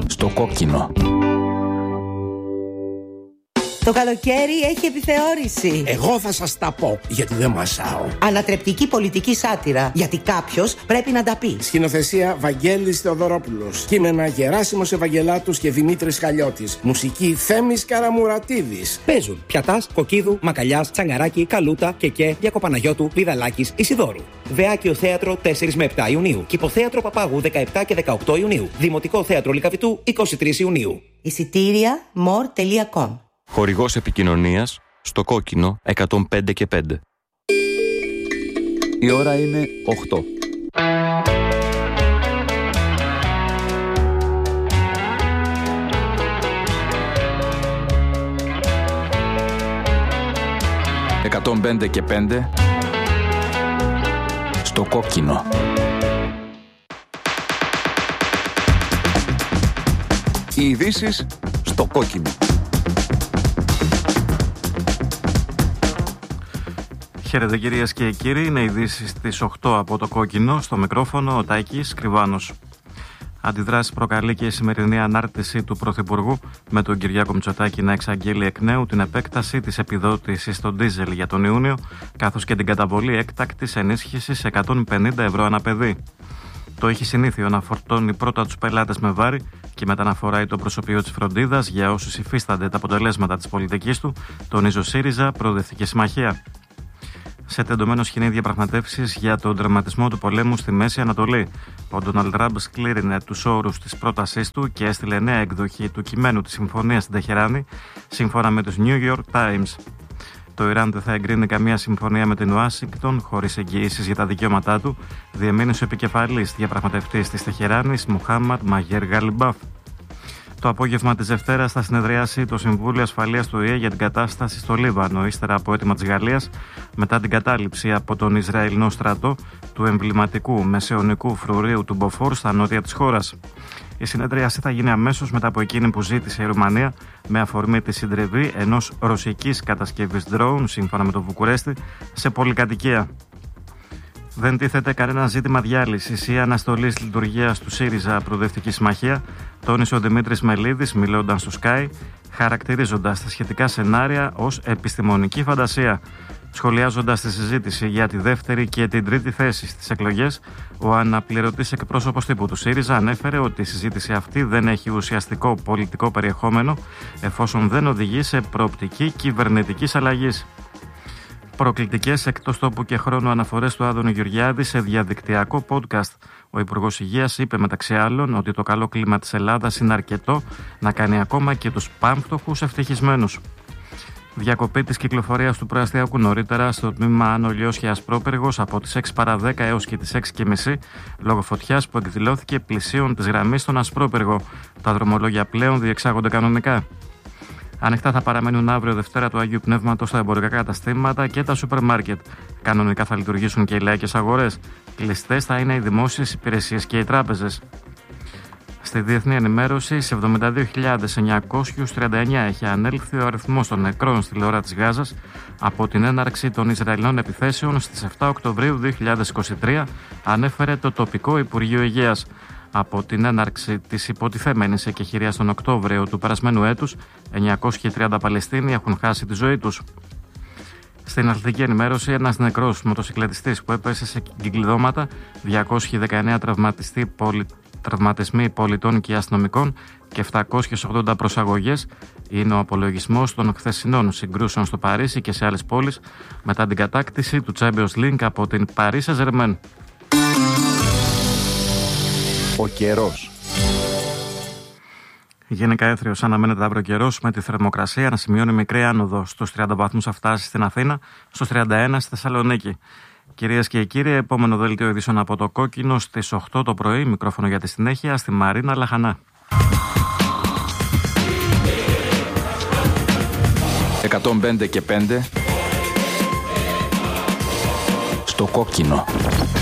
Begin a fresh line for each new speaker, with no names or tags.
Στο κόκκινο.
Το καλοκαίρι έχει επιθεώρηση.
Εγώ θα σας τα πω, γιατί δεν μασάω.
Ανατρεπτική πολιτική σάτυρα, γιατί κάποιος πρέπει να τα πει.
Σκηνοθεσία Βαγγέλης Θεοδωρόπουλος. Κείμενα Γεράσιμος Ευαγγελάτους και Δημήτρης Χαλιώτης. Μουσική Θέμης Καραμουρατίδης.
Παίζουν Πιατάς, Κοκκίδου, Μακαλιάς, Τσαγκαράκη, Καλούτα, Κεκέ, Διακοπαναγιώτου, Λιδαλάκης, Ισιδώρου. Βεάκιο Θέατρο 4 με 7 Ιουνίου. Κηποθέατρο Παπάγου 17 και 18 Ιουνίου. Δημοτικό Θέατρο Λυκαβητού 23 Ιουνίου.
Εισιτήρια more.com.
Χορηγός επικοινωνίας στο κόκκινο 105 και 5.
Η ώρα είναι 8. «105 και 5»
στο κόκκινο.
Οι ειδήσεις στο κόκκινο.
Χαίρετε κυρίες και κύριοι, είναι ειδήσεις στις 8 από το κόκκινο, στο μικρόφωνο ο Τάκης Κρυβάνος. Αντιδράσεις προκαλεί και η σημερινή ανάρτηση του Πρωθυπουργού με τον Κυριάκο Μητσοτάκη να εξαγγείλει εκ νέου την επέκταση της επιδότησης στο ντίζελ για τον Ιούνιο, καθώς και την καταβολή έκτακτης ενίσχυσης 150 ευρώ ανά παιδί. Το έχει συνήθειο να φορτώνει πρώτα τους πελάτες με βάρη και μετά να φοράει το προσωπείο της φροντίδας για όσους υφίστανται τα αποτελέσματα της πολιτικής του, τονίζει ο ΣΥΡΙΖΑ Προοδευτική Συμμαχία. Σε τεντωμένο σκηνή διαπραγματεύσεις για τον τερματισμό του πολέμου στη Μέση Ανατολή. Ο Ντόναλντ Τραμπ σκλήρινε τους όρους της πρότασής του και έστειλε νέα εκδοχή του κειμένου της συμφωνίας στην Τεχεράνη, σύμφωνα με τους New York Times. Το Ιράν δεν θα εγκρίνει καμία συμφωνία με την Ουάσιγκτον χωρίς εγγυήσεις για τα δικαιώματά του, διεμήνυσε ο επικεφαλής διαπραγματευτής της Τεχεράνης, Μουχάμαντ Μαγέρ Γαλιμπάφ. Το απόγευμα της Δευτέρας θα συνεδριάσει το Συμβούλιο Ασφαλείας του ΟΗΕ για την κατάσταση στο Λίβανο, ύστερα από αίτημα της Γαλλίας, μετά την κατάληψη από τον Ισραηλινό στρατό του εμβληματικού μεσαιωνικού φρουρίου του Μποφόρ στα νότια της χώρας. Η συνεδρίαση θα γίνει αμέσως μετά από εκείνη που ζήτησε η Ρουμανία με αφορμή τη συντριβή ενός ρωσικής κατασκευής drone, σύμφωνα με το Βουκουρέστι, σε πολυκατοικία. Δεν τίθεται κανένα ζήτημα διάλυσης ή αναστολής λειτουργίας του ΣΥΡΙΖΑ Προοδευτική Συμμαχία, τόνισε ο Δημήτρης Μελίδης μιλώντας στο Sky, χαρακτηρίζοντας τα σχετικά σενάρια ως επιστημονική φαντασία. Σχολιάζοντας τη συζήτηση για τη δεύτερη και την τρίτη θέση στις εκλογές, ο αναπληρωτής εκπρόσωπος τύπου του ΣΥΡΙΖΑ ανέφερε ότι η συζήτηση αυτή δεν έχει ουσιαστικό πολιτικό περιεχόμενο, εφόσον δεν οδηγεί σε προοπτική κυβερνητικής αλλαγής. Προκλητικές εκτός τόπου και χρόνου αναφορές του Άδωνη Γεωργιάδη σε διαδικτυακό podcast. Ο Υπουργός Υγείας είπε μεταξύ άλλων ότι το καλό κλίμα της Ελλάδας είναι αρκετό να κάνει ακόμα και τους πανφτωχούς ευτυχισμένους. Διακοπή της κυκλοφορίας του προαστιακού νωρίτερα στο τμήμα Άνω Λιώσια Ασπρόπυργος από τις 6 παρά 10 έως και τις 6:30 λόγω φωτιάς που εκδηλώθηκε πλησίων της γραμμής στον Ασπρόπυργο. Τα δρομολόγια πλέον διεξάγονται κανονικά. Ανοιχτά θα παραμένουν αύριο Δευτέρα του Αγίου Πνεύματος τα εμπορικά καταστήματα και τα σούπερ μάρκετ. Κανονικά θα λειτουργήσουν και οι λαϊκές αγορές. Κλειστές θα είναι οι δημόσιες υπηρεσίες και οι τράπεζες. Στη διεθνή ενημέρωση, σε 72.939 έχει ανέλθει ο αριθμός των νεκρών στη λωρά της Γάζας από την έναρξη των Ισραηλινών επιθέσεων στις 7 Οκτωβρίου 2023, ανέφερε το τοπικό Υπουργείο Υγείας. Από την έναρξη της υποτιθέμενης εκεχηρίας τον Οκτώβριο του περασμένου έτους, 930 Παλαιστίνοι έχουν χάσει τη ζωή τους. Στην αθλητική ενημέρωση, ένας νεκρός μοτοσυκλετιστής που έπεσε σε κυκλειδώματα, 219 τραυματισμοί πολιτών και αστυνομικών και 780 προσαγωγές είναι ο απολογισμός των χθεσινών συγκρούσεων στο Παρίσι και σε άλλες πόλεις μετά την κατάκτηση του Champions League από την Paris Saint-Germain.
Ο καιρός.
Γενικά έθριος αναμένεται αύριο καιρός, με τη θερμοκρασία να σημειώνει μικρή άνοδο. Στους 30 βαθμούς θα φτάσει στην Αθήνα, στους 31 στη Θεσσαλονίκη. Κυρίες και κύριοι, επόμενο δελτίο ειδήσεων από το κόκκινο στις 8 το πρωί. Μικρόφωνο για τη συνέχεια στη Μαρίνα Λαχανά.
105 και 5
στο κόκκινο.